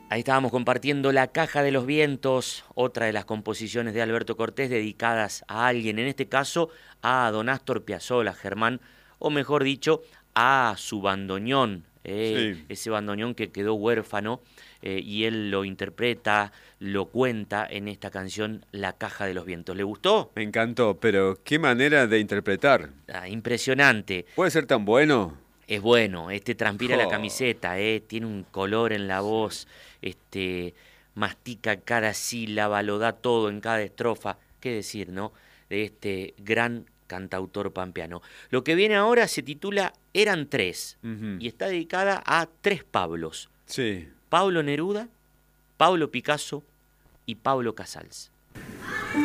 Ahí estábamos compartiendo La Caja de los Vientos, otra de las composiciones de Alberto Cortés dedicadas a alguien, en este caso a don Astor Piazzolla, Germán, o mejor dicho, a su bandoneón, Sí, ese bandoneón que quedó huérfano, y él lo interpreta, lo cuenta en esta canción La Caja de los Vientos. ¿Le gustó? me encantó, pero qué manera de interpretar. Ah, impresionante. ¿Puede ser tan bueno? Es bueno, transpira la Jo, camiseta, tiene un color en la sí. voz, mastica cada sílaba, lo da todo en cada estrofa. ¿Qué decir, no? De este gran cantautor pampeano. Lo que viene ahora se titula Eran tres Ujú. y está dedicada a tres Pablos: Sí. Pablo Neruda, Pablo Picasso y Pablo Casals.